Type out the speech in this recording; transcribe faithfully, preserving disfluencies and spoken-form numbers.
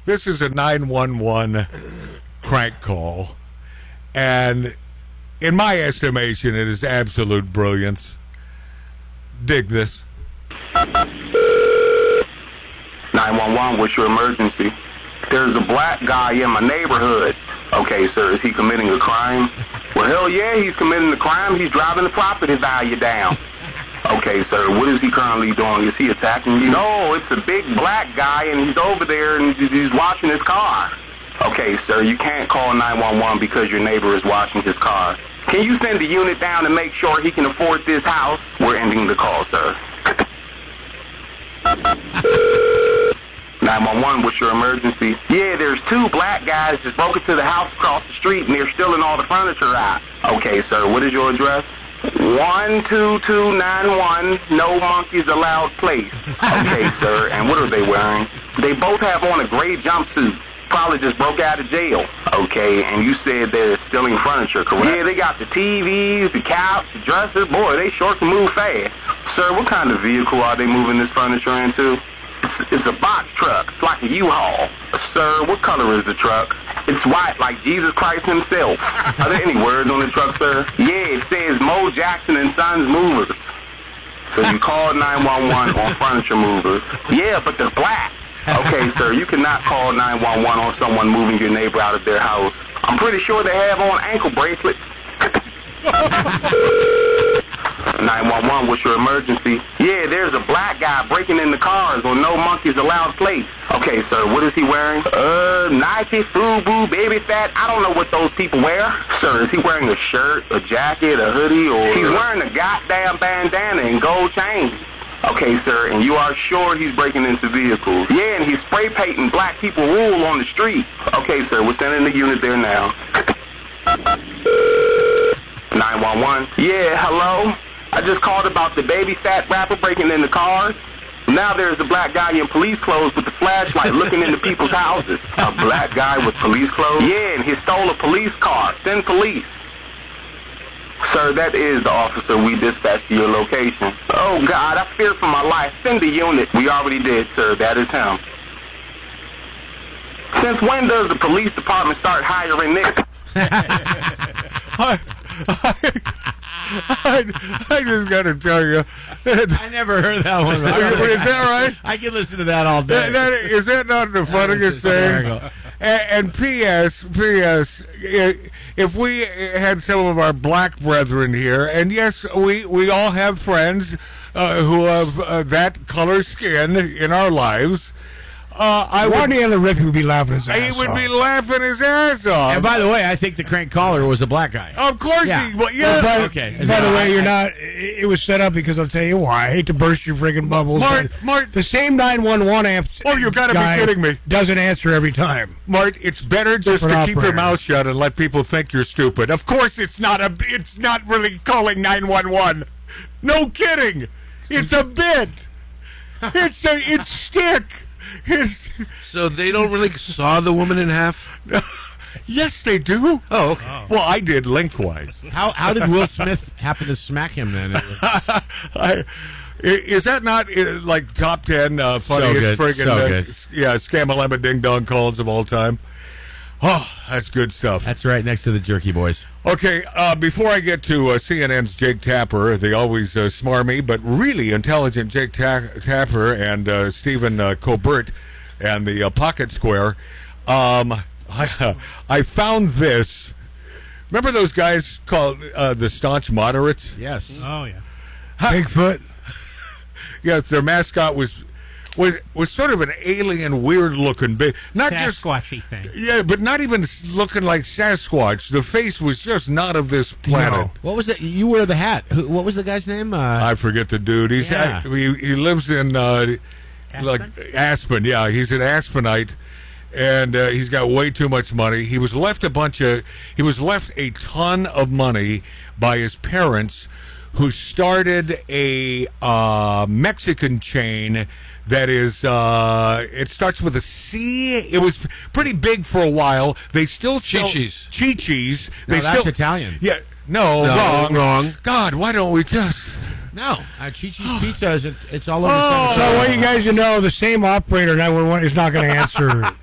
this is a nine one one crank call, and in my estimation, it is absolute brilliance. Dig this. nine one one, what's your emergency? There's a black guy in my neighborhood. Okay, sir, is he committing a crime? Well, hell yeah, he's committing a crime. He's driving the property value down. Okay, sir, what is he currently doing? Is he attacking you? No, it's a big black guy, and he's over there, and he's washing his car. Okay, sir, you can't call nine one one because your neighbor is washing his car. Can you send a unit down and make sure he can afford this house? We're ending the call, sir. nine one one, what's your emergency? Yeah, there's two black guys just broke into the house across the street, and they're stealing all the furniture out. Okay, sir, what is your address? one two two nine one, no monkeys allowed place. Okay, sir, and what are they wearing? They both have on a gray jumpsuit. Probably just broke out of jail. Okay, and you said they're stealing furniture, correct? Yeah, they got the T Vs, the couch, the dresser. Boy, they sure can move fast. Sir, what kind of vehicle are they moving this furniture into? It's, it's a box truck. It's like a U-Haul. Sir, what color is the truck? It's white, like Jesus Christ himself. Are there any words on the truck, sir? Yeah, it says Mo Jackson and Sons Movers. So you called nine one one on furniture movers. Yeah, but they're black. Okay, sir, you cannot call nine one one on someone moving your neighbor out of their house. I'm pretty sure they have on ankle bracelets. nine one one, what's your emergency? Yeah, there's a black guy breaking in the cars on no monkeys allowed place. Okay, sir, what is he wearing? Uh, Nike, FUBU, Baby Fat. I don't know what those people wear. Sir, is he wearing a shirt, a jacket, a hoodie, or... He's wearing a goddamn bandana and gold chains. Okay, sir, and you are sure he's breaking into vehicles? Yeah, and he's spray painting black people rule on the street. Okay, sir, we're sending the unit there now. nine one one. Yeah, hello? I just called about the Baby Fat rapper breaking into cars. Now there's a black guy in police clothes with a flashlight looking into people's houses. A black guy with police clothes? Yeah, and he stole a police car. Send police. Sir, that is the officer we dispatched to your location. Oh, God, I fear for my life. Send the unit. We already did, sir. That is him. Since when does the police department start hiring niggas? I, I, I just got to tell you. I never heard that one. Is that right? I can listen to that all day. That, that, is that not the funniest thing? And, and P S P S if we had some of our black brethren here, and yes, we, we all have friends uh, who have uh, that color skin in our lives, uh, I Rodney and the Rippy would be laughing his ass he would off. be laughing his ass off. And by the way, I think the crank caller was a black guy. Of course Yeah. he, well, yeah. By, Okay. by the way, you're not. It it was set up because I'll tell you why. I hate to burst your friggin' bubbles. Mart, but Mart. the same nine one one amp. Oh, you gotta be guy kidding me. Doesn't answer every time. Mart, it's better just to Different keep your operator. mouth shut and let people think you're stupid. Of course, it's not a. It's not really calling nine one one. No kidding. It's a bit. It's a. It's stick. It's, So they don't really saw the woman in half? yes, they do. Oh, okay. Well, I did lengthwise. How how did Will Smith happen to smack him then? I, is that not uh, like top ten uh, funniest good, friggin' so uh, good. s- yeah Scam-a-lemma ding dong calls of all time? Oh, that's good stuff. That's right next to the Jerky Boys. Okay, uh, before I get to uh, C N N's Jake Tapper, the always uh, smarmy but really intelligent Jake Ta- Tapper and uh, Stephen uh, Colbert and the uh, Pocket Square, um, I, I found this. Remember those guys called uh, the Staunch Moderates? Yes. Oh, yeah. Bigfoot. Yeah, their mascot was was was sort of an alien, weird-looking big, not just Sasquatchy thing. yeah, but not even s- looking like Sasquatch. The face was just not of this planet. No. What was it? You wear the hat. Who, what was the guy's name? Uh, I forget the dude. He's Yeah. he, he lives in uh, like Aspen? Aspen. Yeah, he's an Aspenite, and uh, he's got way too much money. He was left a bunch of he was left a ton of money by his parents, who started a uh, Mexican chain that is uh, it starts with a C. It was pretty big for a while. They still sell Chi-Chi's. Chi-Chi's. no, They that's still Italian. yeah. No, No, wrong, wrong. God, why don't we just? No, uh, Chi-Chi's Pizza is it, it's all over Oh. the So I want you guys to know the same operator nine one one is not going to answer